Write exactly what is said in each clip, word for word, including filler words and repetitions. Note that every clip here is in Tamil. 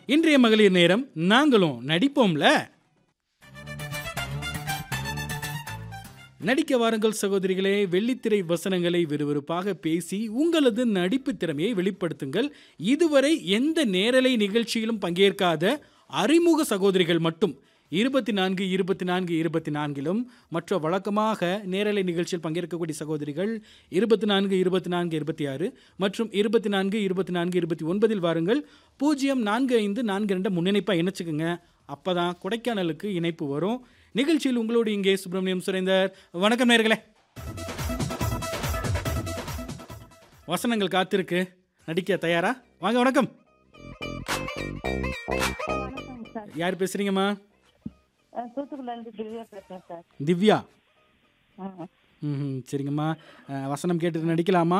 இன்றைய மகளிர் நேரம் நாங்களும் நடிப்போம்ல. நடிக்க வாருங்கள் சகோதரிகளே. வெள்ளித்திரை வசனங்களை விறுவிறுப்பாக பேசி உங்களது நடிப்பு திறமையை வெளிப்படுத்துங்கள். இதுவரை எந்த நேரலை நிகழ்ச்சியிலும் பங்கேற்காத அறிமுக சகோதரிகள் மட்டும் இருபத்தி நான்கு இருபத்தி நான்கு இருபத்தி நான்கிலும் மற்ற வழக்கமாக நேரலை நிகழ்ச்சியில் பங்கேற்கக்கூடிய சகோதரிகள் இருபத்தி நான்கு இருபத்தி நான்கு இருபத்தி ஆறு மற்றும் இருபத்தி நான்கு இருபத்தி நான்கு இருபத்தி ஒன்பதில் வாருங்கள். பூஜ்ஜியம் நான்கு ஐந்து நான்கு ரெண்டு முன்னிணைப்பாக இணைச்சுக்குங்க. அப்போ தான் கொடைக்கானலுக்கு இணைப்பு வரும். நிகழ்ச்சியில் உங்களோடு இங்கே சுப்பிரமணியம் சுரேந்தர். வணக்கம் நேயர்களே. வசனங்கள் காத்திருக்கு. நடிக்க தயாரா? வாங்க. வணக்கம். யார் பேசுறீங்கம்மா? திவ்யா. ம் சரிங்கம்மா. வசனம் கேட்டு நடிக்கலாமா?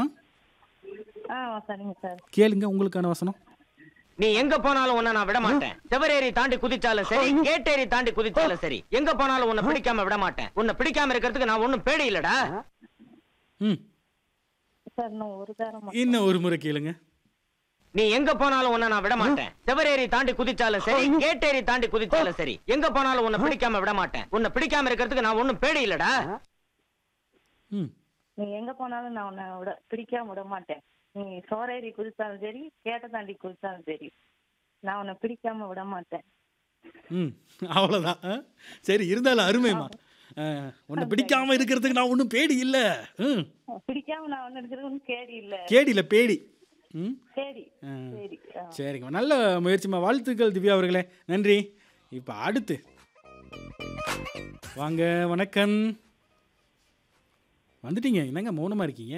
கேளுங்க உங்களுக்கான வசனம். நீ எங்க போனாலும் உன்னை நான் விட மாட்டேன். செவரேறி தாண்டி குதிச்சாலும் சரி, கேட்டேறி தாண்டி குதிச்சாலும் சரி, எங்க போனாலும் உன்னை பிடிக்காம விட மாட்டேன். உன்னை பிடிக்காம இருக்கிறதுக்கு நான் ஒன்னும் பேடி இல்லடா. இன்னும் ஒரு முறை கேளுங்க. நீ எங்க போனாலும் உன்னை நான் விட மாட்டேன். செவரேறி தாண்டி குதிச்சாலும் சரி, கேட்டேறி தாண்டி குதிச்சாலும் சரி, எங்க போனாலும் உன்னை பிடிக்காம விட மாட்டேன். உன்னை பிடிக்காம இருக்கிறதுக்கு நான் ஒன்னும் பேடி இல்லடா. நீ எங்க போனாலும் நான் உன்னை விட பிடிக்காம விட மாட்டேன். நீ சோரேறி குதிச்சாலும் சரி, கேட்ட தாண்டி குதிச்சாலும் சரி, நான் உன்னை பிடிக்காம விட மாட்டேன். ம் அவ்வளோதான். சரி, இருந்தாலும் அருமைமா. உன்னை பிடிக்காம இருக்கிறதுக்கு நான் ஒன்றும் பேடி இல்லை. ம் பிடிக்காம நான் ஒன்று இருக்கிறது ஒன்றும் கேடி இல்லை. கேடி இல்லை, பேடி. ம் சரி சரி சரிங்கம்மா. நல்ல முயற்சிம்மா. வாழ்த்துக்கள் திவ்யா அவர்களே. நன்றி. இப்போ அடுத்து வாங்க. வணக்கம். வந்துட்டீங்க. என்னங்க மௌனமாக இருக்கீங்க?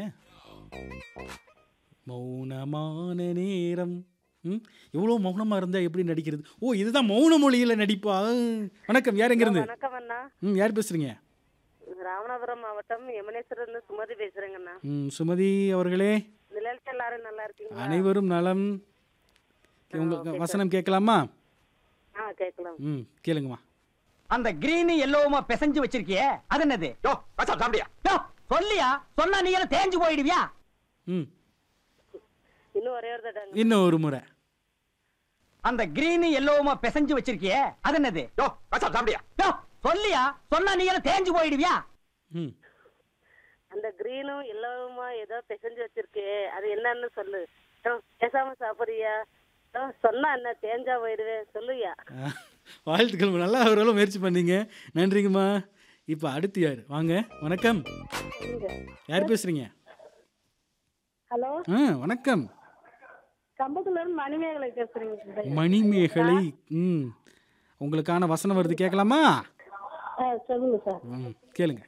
மௌனமான நேரம். ம் எவ்வளோ மௌனமாக இருந்தால் எப்படி நடிக்கிறது? ஓ, இதுதான் மௌன மொழியில் நடிப்பா. வணக்கம். யார் எங்கேருந்து? வணக்கம் அண்ணா. ம் யார் பேசுகிறீங்க? ராமநாதபுரம் மாவட்டம் யமுனேஸ்வரர்ல சுமதி பேசுறேங்கண்ணா. ம் சுமதி அவர்களே. நிலையத்தில் எல்லாரும் நல்லா இருக்கீங்களா? அனைவரும் நலம். உங்களுக்கு வசனம் கேட்கலாமா? ஆ கேட்கலாம். ம் கேளுங்கம்மா. அந்த கிரீன் எல்லோவுமா பிசைஞ்சு வச்சிருக்கியே, அது என்னது? யோ வசனம் சாப்பிடியா? யோ சொல்லியா? சொன்னா நீ எல்லாம் தேஞ்சு போயிடுவியா? ம் இன்னும் ஒரே ஒரு தடவை. இன்னும் ஒரு முறை. அந்த கிரீன் எல்லோவுமா பிசைஞ்சு வச்சிருக்கியே, அது என்னது? யோ வசனம் சாப்பிடியா? யோ சொல்லியா? சொன்னா நீ எல்லாம் தேஞ்சு போயிடுவியா? ம் அந்த கிரீனும் எல்லோவுமா ஏதோ பிசைஞ்சு வச்சிருக்கு, அது என்னன்னு சொல்லு. பேசாம சாப்பிடுறியா? சொன்னா என்ன தேஞ்சா போயிடுவேன், சொல்லுயா. வாழ்த்துக்கள். நல்லா அவரெல்லாம் முயற்சி பண்ணீங்க. நன்றிங்கம்மா. இப்போ அடுத்து யார்? வாங்க. வணக்கம். யார் பேசுறீங்க? ஹலோ. ஆ வணக்கம். கம்பத்துல இருந்து மணிமேகலை பேசுறீங்க. மணிமேகலை. ம் உங்களுக்கான வசனம் வருது, கேட்கலாமா? சொல்லுங்க சார். ம் கேளுங்க.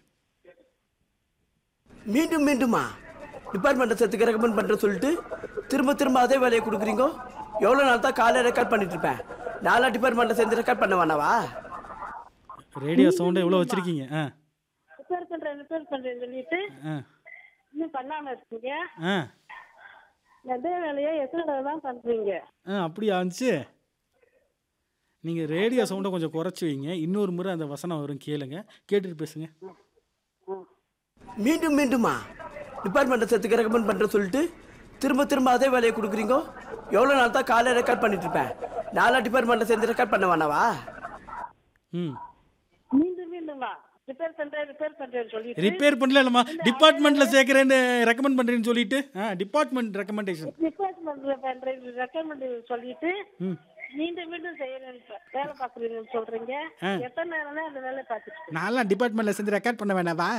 மீண்டும் மீண்டுமா டிபார்ட்மெண்ட்டை சேர்த்துக்க ரெக்கமெண்ட் பண்ணுற சொல்லிட்டு திரும்ப திரும்ப அதே வேலையை கொடுக்குறீங்க. எவ்வளோ நாள் தான் காலையில் ரெக்கார்ட் பண்ணிட்டு இருப்பேன். நாலா டிபார்ட்மெண்ட்டை சேர்ந்து ரெக்கார்ட் பண்ண வேணாவா? ரேடியோ சவுண்டை எவ்வளோ வச்சிருக்கீங்க? ஆ ரிப்பேர் பண்றேன் ரிப்பேர் பண்றேன்னு சொல்லிட்டு ஆ இன்னும் பண்ணாம இருக்கீங்க. ஆ அதே வேலையை எத்தனை தடவை தான் பண்றீங்க? ஆ அப்படியா இருந்துச்சு. நீங்கள் ரேடியோ சவுண்டை கொஞ்சம் குறைச்சி வைங்க. இன்னொரு முறை அந்த வசனம் வரும், கேளுங்க. கேட்டுட்டு பேசுங்க. மீண்டும் மீண்டுமா டிபார்ட்மெண்ட்டை சேர்த்துக்க ரெக்கமெண்ட் பண்ணுற சொல்லிட்டு திரும்ப திரும்ப அதே வேலையை கொடுக்குறீங்க. எவ்வளோ நாள் தான் காலையில் ரெக்கார்ட் பண்ணிட்டு இருப்பேன். நாலா டிபார்ட்மெண்ட்டை சேர்ந்து ரெக்கார்ட் பண்ண வேணாவா? ம் மீண்டும் மீண்டும் வா ரிப்பேர் பண்றேன் ரிப்பேர் பண்றேன்னு சொல்லிட்டு ரிப்பேர் பண்ணல இல்லைம்மா, டிபார்ட்மெண்ட்டில் சேர்க்குறேன்னு ரெக்கமெண்ட் பண்ணுறேன்னு சொல்லிட்டு. ஆ டிபார்ட்மெண்ட் ரெக்கமெண்டேஷன். டிபார்ட்மெண்ட்ல பண்றேன் ரெக்கமெண்ட் சொல்லிட்டு ம் மீண்டும் மீண்டும் செய்யறேன் வேலை பாக்குறீங்கன்னு சொல்றீங்க. எத்தனை நேரம் தான் அந்த வேலை பார்த்துட்டு? நான்லாம் டிபார்ட்மெண்ட்டில் சேர்ந்து ரெக்கார்ட் பண்ண வேணாவா?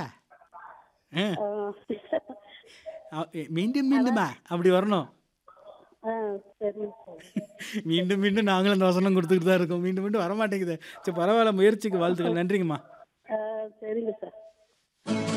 மீண்டும் மீண்டுமா அப்படி வரணும். மீண்டும் மீண்டும் நாங்களும் அந்த வசனம் கொடுத்துக்கிட்டு தான் இருக்கோம். மீண்டும் மீண்டும் வரமாட்டேங்குது. சரி பரவாயில்ல, முயற்சிக்கு வாழ்த்துக்கள். நன்றிங்கம்மா. சரிங்க சார்.